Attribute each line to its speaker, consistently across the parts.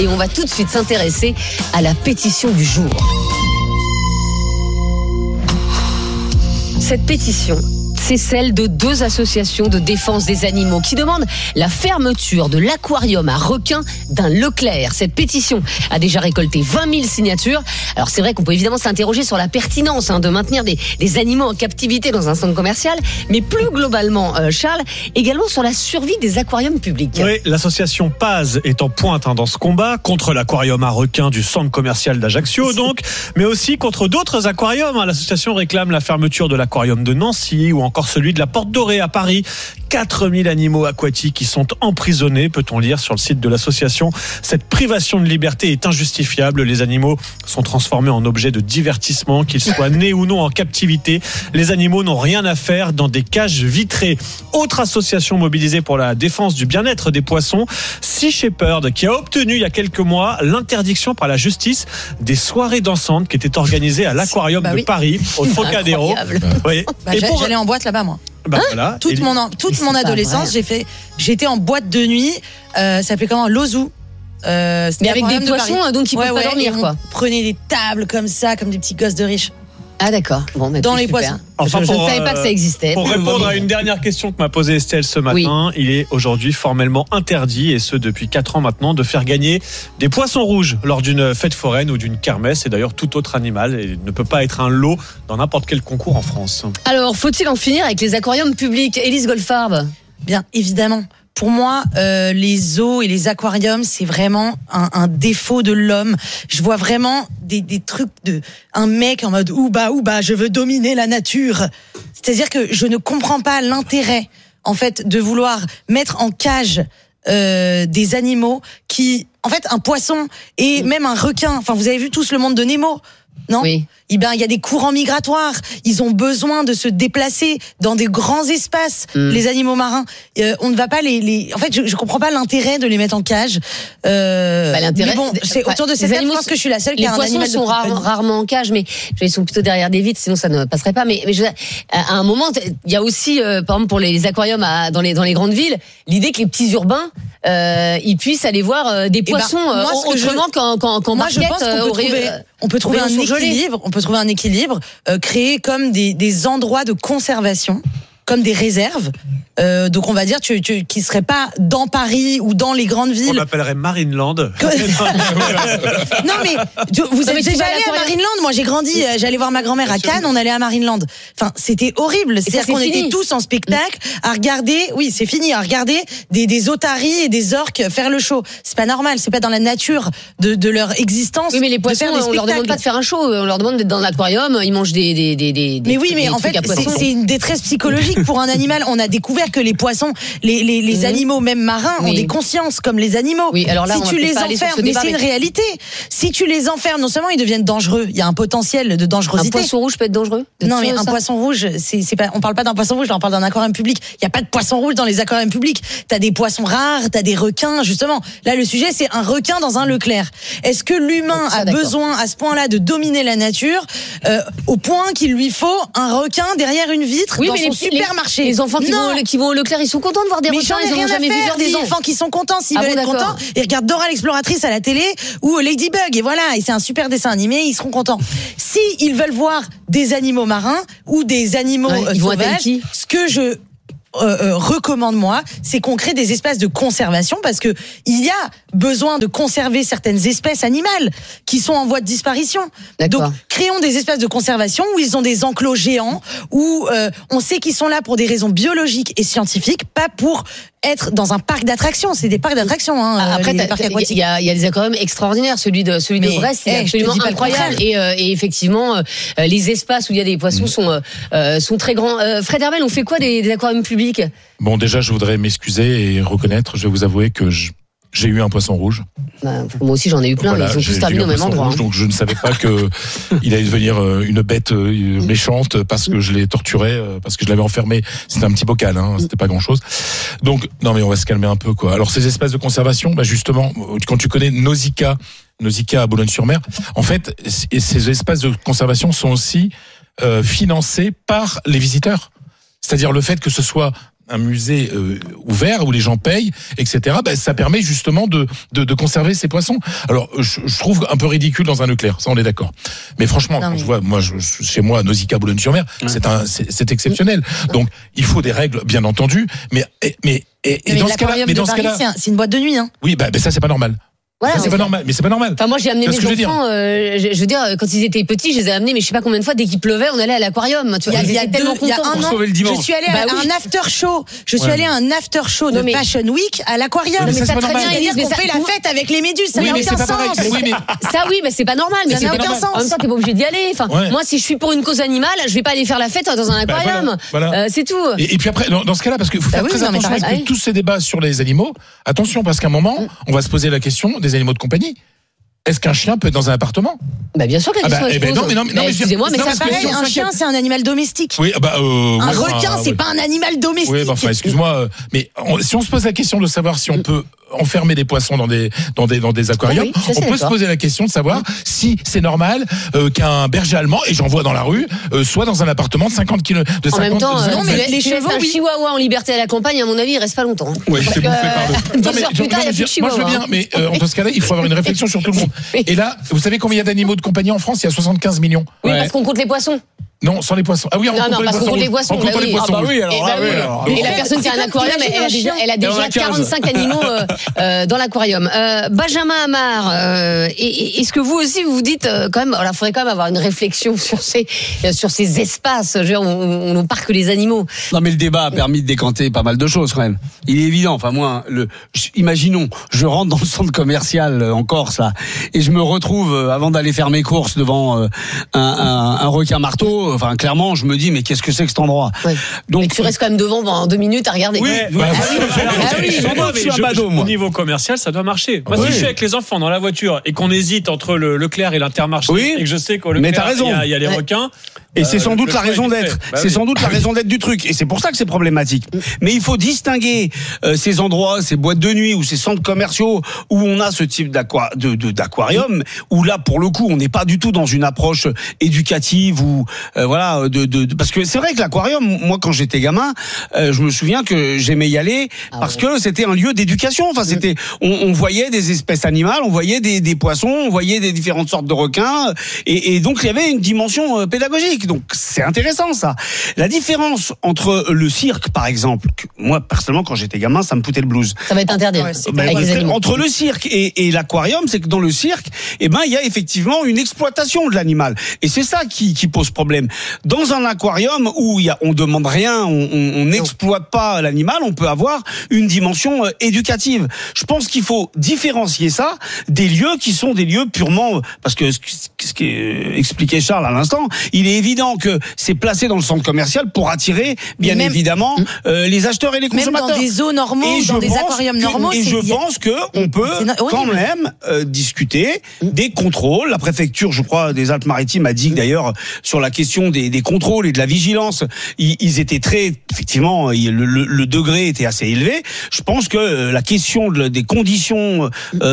Speaker 1: et on va tout de suite s'intéresser à la pétition du jour. Cette pétition, c'est celle de 2 associations de défense des animaux qui demandent la fermeture de l'aquarium à requins d'un Leclerc. Cette pétition a déjà récolté 20 000 signatures. Alors c'est vrai qu'on peut évidemment s'interroger sur la pertinence de maintenir des animaux en captivité dans un centre commercial, mais plus globalement, Charles, également sur la survie des aquariums publics.
Speaker 2: Oui, l'association Paz est en pointe dans ce combat contre l'aquarium à requins du centre commercial d'Ajaccio, donc, mais aussi contre d'autres aquariums. L'association réclame la fermeture de l'aquarium de Nancy ou encore celui de la Porte Dorée à Paris. 4000 animaux aquatiques qui sont emprisonnés, peut-on lire sur le site de l'association. Cette privation de liberté est injustifiable. Les animaux sont transformés en objets de divertissement, qu'ils soient nés ou non en captivité. Les animaux n'ont rien à faire dans des cages vitrées. Autre association mobilisée pour la défense du bien-être des poissons, Sea Shepherd, qui a obtenu il y a quelques mois l'interdiction par la justice des soirées dansantes qui étaient organisées à l'aquarium de Paris, au Trocadéro.
Speaker 3: Oui. J'allais en boîte là-bas, moi.
Speaker 2: Voilà.
Speaker 3: Toute mon adolescence, j'étais en boîte de nuit. Ça s'appelait comment? L'Ozu.
Speaker 1: Mais avec des poissons, donc ils peuvent pas dormir, quoi.
Speaker 3: Prenez des tables comme ça, comme des petits gosses de riches.
Speaker 1: Ah d'accord. Bon,
Speaker 3: dans les poissons.
Speaker 1: Enfin, je ne savais pas que ça existait.
Speaker 2: Pour répondre à une dernière question que m'a posée Estelle ce matin, il est aujourd'hui formellement interdit, et ce depuis 4 ans maintenant, de faire gagner des poissons rouges lors d'une fête foraine ou d'une kermesse. Et d'ailleurs, tout autre animal ne peut pas être un lot dans n'importe quel concours en France.
Speaker 1: Alors, faut-il en finir avec les aquariums publics? Élise Goldfarb.
Speaker 3: Bien évidemment. Pour moi, les zoos et les aquariums, c'est vraiment un défaut de l'homme. Je vois vraiment des trucs de un mec en mode ouba, je veux dominer la nature. C'est-à-dire que je ne comprends pas l'intérêt, en fait, de vouloir mettre en cage des animaux qui, en fait, un poisson et même un requin. Enfin, vous avez vu tous le monde de Nemo, non?
Speaker 1: Oui.
Speaker 3: Eh ben, il y a des courants migratoires. Ils ont besoin de se déplacer dans des grands espaces, les animaux marins. On ne va pas en fait, je comprends pas l'intérêt de les mettre en cage.
Speaker 1: L'intérêt.
Speaker 3: Mais bon, c'est autour de cette table, je pense que je suis la seule qui a un animal.
Speaker 1: Les poissons sont rarement en cage, mais ils sont plutôt derrière des vitres, sinon ça ne passerait pas. Mais à un moment, il y a aussi, par exemple, pour les aquariums dans les grandes villes, l'idée que les petits urbains, ils puissent aller voir des poissons autrement qu'en
Speaker 3: market. Moi, je pense qu'on peut trouver un équilibre, créer comme des endroits de conservation, comme des réserves. Donc on va dire qui seraient pas dans Paris ou dans les grandes villes.
Speaker 2: On appellerait Marineland.
Speaker 3: Non mais vous êtes déjà allé à Marineland? Moi j'ai grandi, j'allais voir ma grand-mère à Cannes, on allait à Marineland. Enfin c'était horrible. C'est-à-dire qu'on était tous en spectacle à regarder. Oui c'est fini, à regarder des otaries et des orques faire le show. C'est pas normal, c'est pas dans la nature de leur existence.
Speaker 1: Oui mais les poissons, on leur demande pas de faire un show, on leur demande d'être dans l'aquarium, ils mangent des.
Speaker 3: Mais oui mais en fait c'est une détresse psychologique pour un animal. On a découvert que les poissons, les animaux même marins ont des consciences comme les animaux.
Speaker 1: Oui, alors là,
Speaker 3: si tu les enfermes, mais c'est une réalité. Si tu les enfermes, non seulement ils deviennent dangereux, il y a un potentiel de dangerosité.
Speaker 1: Un poisson rouge peut être dangereux?
Speaker 3: Non, mais un poisson rouge, c'est pas. On parle pas d'un poisson rouge, là, on parle d'un aquarium public. Il y a pas de poisson rouge dans les aquariums publics. T'as des poissons rares, t'as des requins, justement. Là, le sujet, c'est un requin dans un Leclerc. Est-ce que l'humain a besoin à ce point-là de dominer la nature au point qu'il lui faut un requin derrière une vitre dans son supermarché?
Speaker 1: Les enfants qui vont au Leclerc, ils sont contents de voir des requins, ils n'ont jamais vu leur
Speaker 3: des enfants qui sont contents, s'ils veulent être contents, ils regardent Dora l'exploratrice à la télé ou Ladybug et voilà, et c'est un super dessin animé, ils seront contents. Si ils veulent voir des animaux marins ou des animaux sauvages, ce que je recommande moi, c'est qu'on crée des espaces de conservation parce que il y a besoin de conserver certaines espèces animales qui sont en voie de disparition.
Speaker 1: D'accord.
Speaker 3: Donc créons des espaces de conservation où ils ont des enclos géants, où on sait qu'ils sont là pour des raisons biologiques et scientifiques, pas pour être dans un parc d'attractions. C'est des parcs d'attractions.
Speaker 1: Après, il y a des aquariums extraordinaires. Celui de Brest, c'est absolument incroyable. Et effectivement, les espaces où il y a des poissons sont très grands. Fred Hermel, on fait quoi des aquariums publics?
Speaker 4: Bon, déjà, je voudrais m'excuser et reconnaître. Je vais vous avouer que j'ai eu un poisson rouge.
Speaker 1: Moi aussi, j'en ai eu plein, mais ils ont tous terminé au même endroit.
Speaker 4: Rouge, donc je ne savais pas que il allait devenir une bête méchante parce que je l'ai torturé, parce que je l'avais enfermé. C'était un petit bocal, c'était pas grand-chose. Donc, non mais on va se calmer un peu, quoi. Alors ces espaces de conservation, justement, quand tu connais Nausicaa à Boulogne-sur-Mer, en fait, ces espaces de conservation sont aussi financés par les visiteurs. C'est-à-dire le fait que ce soit musée ouvert où les gens payent, etc., ça permet justement de conserver ces poissons. Alors, je trouve un peu ridicule dans un Leclerc, ça on est d'accord. Mais franchement, quand je vois, chez moi, à Nausicaa, Boulogne-sur-Mer, c'est exceptionnel. Donc, il faut des règles, bien entendu, mais dans ce cas-là,
Speaker 3: c'est une boîte de nuit, hein.
Speaker 4: Oui, ça c'est pas normal.
Speaker 1: Voilà,
Speaker 4: c'est pas normal, mais c'est pas normal.
Speaker 1: Enfin, moi, j'ai amené mes enfants, je veux dire, quand ils étaient petits, je les ai amenés, mais je sais pas combien de fois, dès qu'il pleuvait, on allait à l'aquarium. Tu vois,
Speaker 3: il y a
Speaker 1: tellement contents.
Speaker 3: un an, je suis allée à un after show. Je suis allée à un after show de Fashion Week à l'aquarium.
Speaker 4: Mais ça,
Speaker 3: très bien, Élise, qu'on fait la fête avec les méduses. Ça n'a aucun sens.
Speaker 1: Ça, oui, mais c'est pas normal.
Speaker 3: Ça n'a aucun sens.
Speaker 1: En même temps, t'es pas obligé d'y aller. Enfin, moi, si je suis pour une cause animale, je vais pas aller faire la fête dans un aquarium. C'est tout.
Speaker 4: Et puis après, dans ce cas-là, parce qu'il faut faire très attention parce que tous ces débats sur les animaux, attention, parce qu'à un moment, on va se poser la question des animaux de compagnie. Est-ce qu'un chien peut être dans un appartement ?
Speaker 1: Bah bien sûr que la question est posée.
Speaker 4: Non, mais
Speaker 1: excusez-moi, mais
Speaker 3: c'est pareil. Un chien, c'est un animal domestique.
Speaker 4: Oui,
Speaker 3: un requin, c'est pas un animal domestique.
Speaker 4: Oui, excuse-moi, mais si on se pose la question de savoir si on peut enfermer des poissons dans des aquariums, on peut se poser la question de savoir si c'est normal qu'un berger allemand, et j'en vois dans la rue, soit dans un appartement de 50 km.
Speaker 1: En même temps,
Speaker 3: non, mais les chevaux,
Speaker 1: un chihuahua en liberté à la campagne, à mon avis, il reste pas longtemps.
Speaker 4: Oui, c'est bouffé par le.
Speaker 1: Moi, je
Speaker 4: veux bien, mais dans ce cas-là, il faut avoir une réflexion sur tout le monde. Et là, vous savez combien il y a d'animaux de compagnie en France ? Il y a 75 millions.
Speaker 1: Oui, parce qu'on compte les poissons.
Speaker 4: Non, sans les poissons. Ah oui, on compte les poissons.
Speaker 1: On compte les poissons. Ah bah oui, alors. Et la personne qui a un aquarium, elle a déjà 45 animaux dans l'aquarium. Benjamin Amar, est-ce que vous aussi vous dites quand même, alors il faudrait quand même avoir une réflexion sur ces espaces, genre, où on parque les animaux.
Speaker 5: Non, mais le débat a permis de décanter pas mal de choses quand même. Il est évident. Enfin moi, imaginons, je rentre dans le centre commercial en Corse là, et je me retrouve avant d'aller faire mes courses devant un requin marteau. Enfin, clairement, je me dis, mais qu'est-ce que c'est que cet endroit ?
Speaker 1: Donc, mais tu restes quand même devant pendant 2 minutes à regarder.
Speaker 2: Oui,
Speaker 5: je suis un badaud, moi.
Speaker 2: Au niveau commercial, ça doit marcher. Moi, si je suis avec les enfants dans la voiture et qu'on hésite entre le Leclerc et l'Intermarché, et que je sais qu'au Leclerc, il y a les requins.
Speaker 5: Et c'est sans doute la raison d'être. C'est sans doute la raison d'être du truc. Et c'est pour ça que c'est problématique. Mais il faut distinguer ces endroits, ces boîtes de nuit ou ces centres commerciaux où on a ce type d'aquarium, où là, pour le coup, on n'est pas du tout dans une approche éducative ou voilà, parce que c'est vrai que l'aquarium, moi quand j'étais gamin, je me souviens que j'aimais y aller parce que c'était un lieu d'éducation. Enfin, c'était, on voyait des espèces animales, on voyait des poissons, on voyait des différentes sortes de requins, et donc il y avait une dimension pédagogique. Donc c'est intéressant ça. La différence entre le cirque, par exemple, que moi personnellement quand j'étais gamin, ça me foutait le blues.
Speaker 1: Ça va être interdit.
Speaker 5: Entre le cirque et l'aquarium, c'est que dans le cirque, il y a effectivement une exploitation de l'animal, et c'est ça qui pose problème. Dans un aquarium où on demande rien, on n'exploite pas l'animal, on peut avoir une dimension éducative. Je pense qu'il faut différencier ça des lieux qui sont des lieux purement, parce que ce qu'expliquait Charles à l'instant, il est évident que c'est placé dans le centre commercial pour attirer, bien évidemment, les acheteurs et les consommateurs.
Speaker 3: Même dans des zoos normaux, dans des aquariums normaux,
Speaker 5: et je pense que on peut quand même discuter des contrôles. La préfecture, je crois, des Alpes-Maritimes a dit que d'ailleurs sur la question des contrôles et de la vigilance, ils étaient très, effectivement, le degré était assez élevé. Je pense que la question des conditions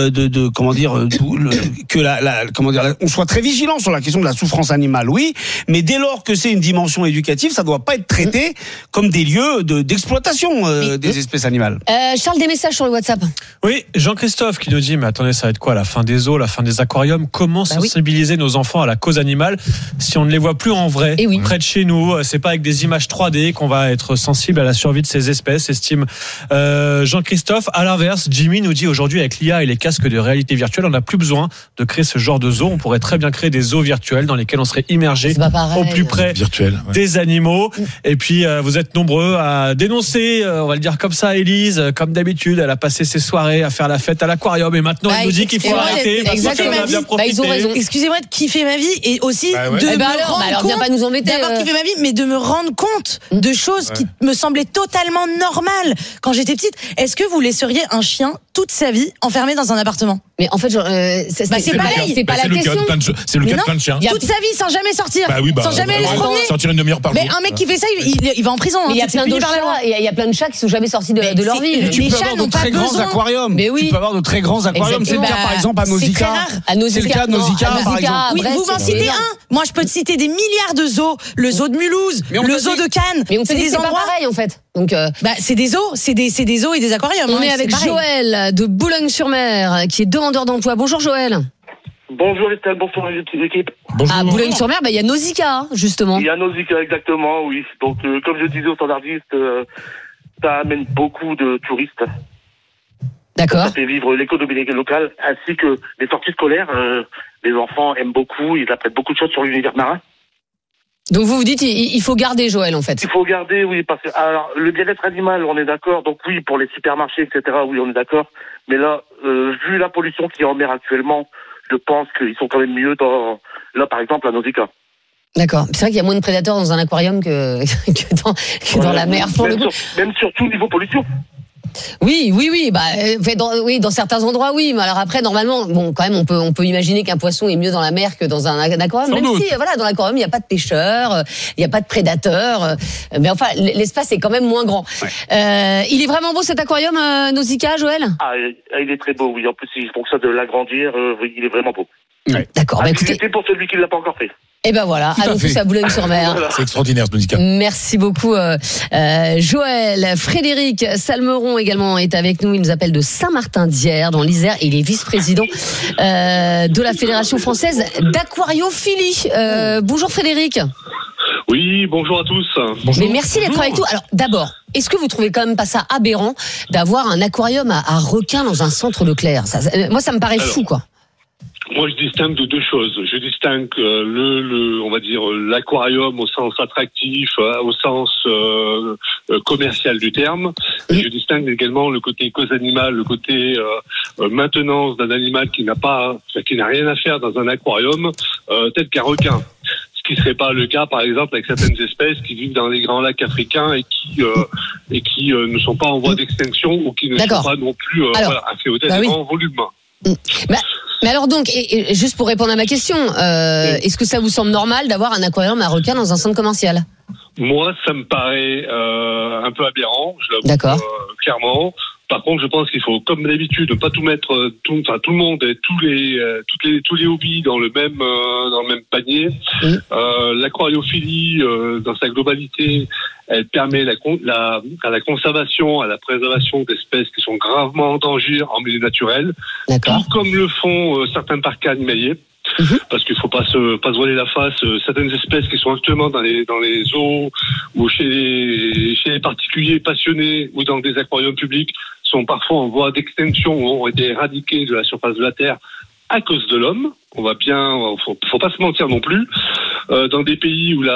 Speaker 5: on soit très vigilant sur la question de la souffrance animale, oui, mais dès lors que c'est une dimension éducative, ça doit pas être traité comme des lieux d'exploitation des espèces animales.
Speaker 1: Charles, des messages sur le WhatsApp.
Speaker 2: Oui, Jean-Christophe qui nous dit, mais attendez, ça va être quoi, la fin des zoos, la fin des aquariums ? Comment sensibiliser nos enfants à la cause animale si on ne les voit plus en vrai, près de chez nous? C'est pas avec des images 3D qu'on va être sensible à la survie de ces espèces, estime Jean-Christophe. À l'inverse, Jimmy nous dit, aujourd'hui avec l'IA et les casques de réalité virtuelle, on n'a plus besoin de créer ce genre de zoo. On pourrait très bien créer des zoos virtuels dans lesquels on serait immergé au plus près des animaux. Et puis vous êtes nombreux à dénoncer, on va le dire comme ça, Élise, comme d'habitude, elle a passé ses soirées à faire la fête à l'aquarium, et maintenant elle nous dit qu'il faut arrêter parce qu'elle en a bien profité.
Speaker 3: Ils ont raison. Excusez-moi de kiffer ma vie, et aussi
Speaker 1: alors viens pas nous embêter.
Speaker 3: D'avoir kiffé ma vie, mais de me rendre compte de choses qui me semblaient totalement normales quand j'étais petite. Est-ce que vous laisseriez un chien toute sa vie enfermé dans un appartement?
Speaker 1: Mais en fait, c'est pareil. C'est pas la question.
Speaker 4: C'est le cas de plein de chiens.
Speaker 3: Toute sa vie sans jamais sortir. Sans jamais aller se promener.
Speaker 4: Sortir une demi-heure par jour.
Speaker 3: Mais un mec qui fait ça, il va en prison.
Speaker 1: Il y a plein de chats. Il y a plein de chats qui sont jamais sortis de leur vie.
Speaker 5: Les chats n'ont pas besoin. Tu peux avoir de très grands aquariums. C'est le cas par exemple à Nausicaa. C'est le cas de Nausicaa par exemple.
Speaker 3: Oui, vous m'en citez un. Moi, je peux te citer des milliards de zoos. Le zoo de Mulhouse, le zoo de Cannes.
Speaker 1: Mais on te dit que c'est pas pareil en fait. Donc,
Speaker 3: c'est des zoos, c'est des zoos et des aquariums.
Speaker 1: On est avec Joël de Boulogne-sur-Mer qui est demandeur d'emploi. Bonjour Joël.
Speaker 6: Bonjour Estelle, bonjour l'équipe.
Speaker 1: À Boulogne-sur-Mer, il y a Nausicaa, justement.
Speaker 6: Il y a Nausicaa, exactement, oui. Donc, comme je disais aux standardistes, ça amène beaucoup de touristes.
Speaker 1: D'accord.
Speaker 6: Ça fait vivre l'économie locale, ainsi que les sorties scolaires. Les enfants aiment beaucoup, ils apprennent beaucoup de choses sur l'univers marin.
Speaker 1: Donc vous dites il faut garder, Joël, en fait.
Speaker 6: Il faut garder, oui, parce que alors le bien-être animal, on est d'accord. Donc oui, pour les supermarchés, etc., oui, on est d'accord. Mais là, vu la pollution qui est en mer actuellement, je pense qu'ils sont quand même mieux là, par exemple, à Nausicaa.
Speaker 1: D'accord. C'est vrai qu'il y a moins de prédateurs dans un aquarium que dans la mer, pour le coup.
Speaker 6: Même surtout niveau pollution.
Speaker 1: Oui. Dans certains endroits, oui. Mais alors après, normalement, quand même, on peut imaginer qu'un poisson est mieux dans la mer que dans un aquarium. Même si, dans l'aquarium, il n'y a pas de pêcheurs, il n'y a pas de prédateurs. Mais enfin, l'espace est quand même moins grand. Ouais. Il est vraiment beau cet aquarium, Nausicaa, Joël?
Speaker 6: Il est très beau, oui. En plus, il fonctionne de l'agrandir. Il est vraiment beau.
Speaker 1: Ouais. D'accord.
Speaker 6: Écoutez, pour celui qui ne l'a pas encore fait.
Speaker 1: Et ben voilà, allons tous à Boulogne-sur-Mer.
Speaker 4: Voilà. C'est extraordinaire, Nausicaa.
Speaker 1: Merci beaucoup, Joël. Frédéric Salmeron également est avec nous. Il nous appelle de Saint-Martin-d'Hyères, dans l'Isère. Il est vice-président de la Fédération française d'aquariophilie. Bonjour Frédéric.
Speaker 7: Oui, bonjour à tous.
Speaker 1: Bonjour. Mais merci d'être avec nous. Alors d'abord, est-ce que vous trouvez quand même pas ça aberrant d'avoir un aquarium à requins dans un centre Leclerc? Moi, ça me paraît fou, quoi.
Speaker 7: Moi, je distingue de deux choses. Je distingue on va dire l'aquarium au sens attractif, au sens commercial du terme. Et je distingue également le côté cause animale, le côté maintenance d'un animal qui n'a rien à faire dans un aquarium tel qu'un requin. Ce qui serait pas le cas, par exemple, avec certaines espèces qui vivent dans les grands lacs africains et qui ne sont pas en voie d'extinction ou qui ne sont pas non plus assez hautes en volume.
Speaker 1: Mais alors donc, et juste pour répondre à ma question, est-ce que ça vous semble normal d'avoir un aquarium à requins dans un centre commercial?
Speaker 7: Moi, ça me paraît un peu aberrant, je l'avoue clairement. Par contre, je pense qu'il faut, comme d'habitude, ne pas tout mettre, tout le monde et tous les hobbies dans le même panier. L'aquariophilie, dans sa globalité, elle permet à la conservation, à la préservation d'espèces qui sont gravement en danger en milieu naturel. Tout comme le font certains parcs animaliers. Parce qu'il faut pas se voiler la face. Certaines espèces qui sont actuellement dans les zoos ou chez les particuliers passionnés ou dans des aquariums publics sont parfois en voie d'extinction ou ont été éradiquées de la surface de la Terre à cause de l'homme. Faut pas se mentir non plus. Dans des pays où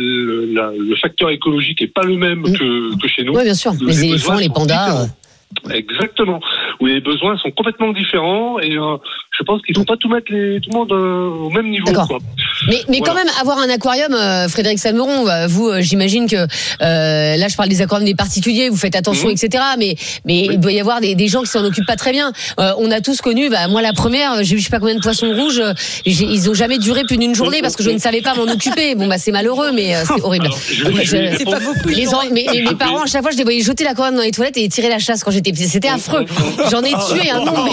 Speaker 7: le facteur écologique est pas le même que chez nous.
Speaker 1: Oui, bien sûr. Les éléphants, les pandas.
Speaker 7: Exactement. Où les besoins sont complètement différents et je pense qu'il ne faut pas tout mettre tout le monde au même niveau. Quoi.
Speaker 1: Mais quand même, avoir un aquarium, Frédéric Salmeron, vous, j'imagine que là, je parle des aquariums des particuliers, vous faites attention, etc. Mais il doit y avoir des gens qui s'en occupent pas très bien. On a tous connu, moi la première, j'ai eu je sais pas combien de poissons rouges, ils ont jamais duré plus d'une journée parce que je ne savais pas m'en occuper. C'est malheureux, mais c'est horrible.
Speaker 3: C'est pas beaucoup.
Speaker 1: Mes parents, à chaque fois, je les voyais jeter l'aquarium dans les toilettes et tirer la chasse quand j'étais petite. C'était affreux. J'en ai tué un nombre.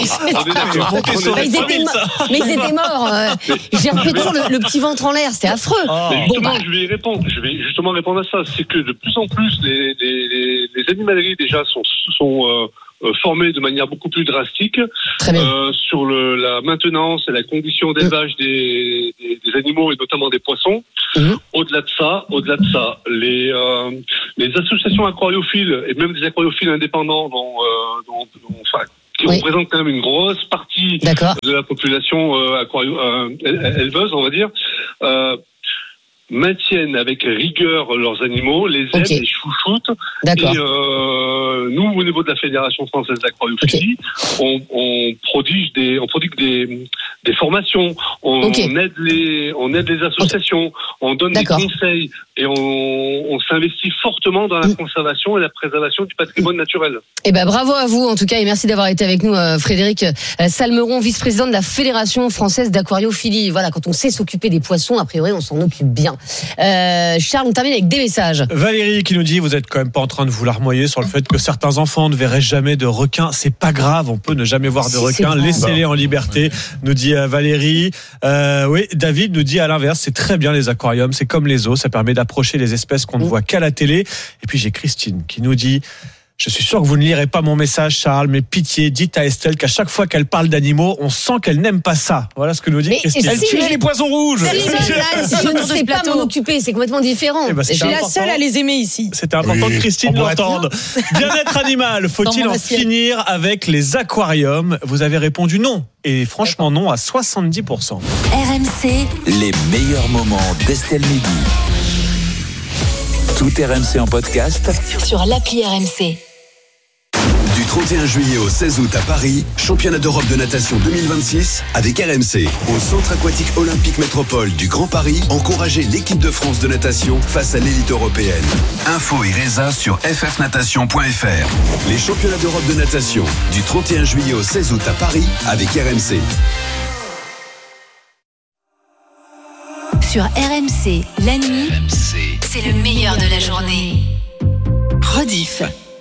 Speaker 1: Mais ils étaient morts. J'ai repris toujours le petit ventre en l'air. C'était affreux.
Speaker 7: Je vais y répondre. Je vais justement répondre à ça. C'est que de plus en plus, les animaleries déjà sont formées de manière beaucoup plus drastique sur la maintenance et la condition d'élevage des animaux et notamment des poissons. Au-delà de ça, les associations aquariophiles et même des aquariophiles indépendants qui représentent quand même une grosse partie de la population éleveuse, on va dire, maintiennent avec rigueur leurs animaux, les aiment, les chouchoutent.
Speaker 1: D'accord.
Speaker 7: Et nous, au niveau de la Fédération française d'aquariophilie, on prodigue des formations, on aide les associations, on donne des conseils et on s'investit fortement dans la conservation et la préservation du patrimoine naturel.
Speaker 1: Eh ben bravo à vous en tout cas et merci d'avoir été avec nous, Frédéric Salmeron, vice-président de la Fédération française d'aquariophilie. Voilà, quand on sait s'occuper des poissons, a priori on s'en occupe bien. Charles, on termine avec des messages.
Speaker 2: Valérie qui nous dit, vous êtes quand même pas en train de vous larmoyer sur le fait que certains enfants ne verraient jamais de requins. C'est pas grave, on peut ne jamais voir de requins. Laissez-les en liberté, nous dit Valérie. Oui, David nous dit à l'inverse, c'est très bien les aquariums, c'est comme les zoos, ça permet d'approcher les espèces qu'on ne voit qu'à la télé. Et puis j'ai Christine qui nous dit, je suis sûr que vous ne lirez pas mon message, Charles, mais pitié, dites à Estelle qu'à chaque fois qu'elle parle d'animaux, on sent qu'elle n'aime pas ça. Voilà ce que nous dit Christine.
Speaker 5: Elle tue les poissons rouges.
Speaker 1: Je ne sais pas m'en occuper, c'est complètement différent.
Speaker 3: Je suis la seule à les aimer ici.
Speaker 2: C'était important que Christine l'entende. Bien-être animal, faut-il en finir avec les aquariums? Vous avez répondu non. Et franchement non à 70%.
Speaker 8: RMC, les meilleurs moments d'Estelle Midi. Tout RMC en podcast
Speaker 9: sur l'appli RMC.
Speaker 10: Du 31 juillet au 16 août à Paris, championnat d'Europe de natation 2026 avec RMC. Au Centre aquatique olympique métropole du Grand Paris, encouragez l'équipe de France de natation face à l'élite européenne. Info et résa sur ffnatation.fr. Les championnats d'Europe de natation du 31 juillet au 16 août à Paris avec RMC.
Speaker 9: Sur RMC, la nuit, c'est le meilleur de la journée. Rediff.